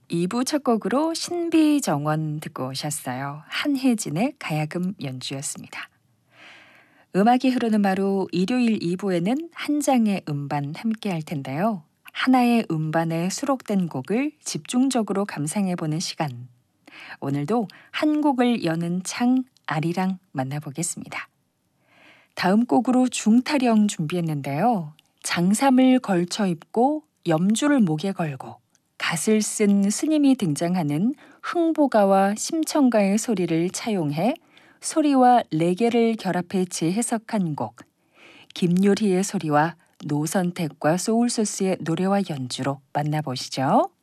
2부 첫 곡으로 신비정원 듣고 오셨어요. 한혜진의 가야금 연주였습니다. 음악이 흐르는 바로 일요일 2부에는 한 장의 음반 함께 할 텐데요. 하나의 음반에 수록된 곡을 집중적으로 감상해보는 시간. 오늘도 한 곡을 여는 창 아리랑 만나보겠습니다. 다음 곡으로 중타령 준비했는데요. 장삼을 걸쳐 입고 염주를 목에 걸고 갓을 쓴 스님이 등장하는 흥보가와 심청가의 소리를 차용해 소리와 레게를 결합해 재해석한 곡, 김유리의 소리와 노선택과 소울소스의 노래와 연주로 만나보시죠.